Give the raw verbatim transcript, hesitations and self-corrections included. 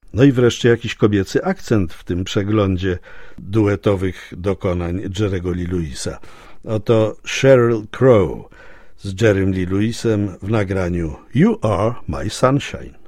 No i wreszcie jakiś kobiecy akcent w tym przeglądzie duetowych dokonań Jerry'ego Lee Lewisa. Oto Sheryl Crow z Jerrym Lee Lewisem w nagraniu You Are My Sunshine.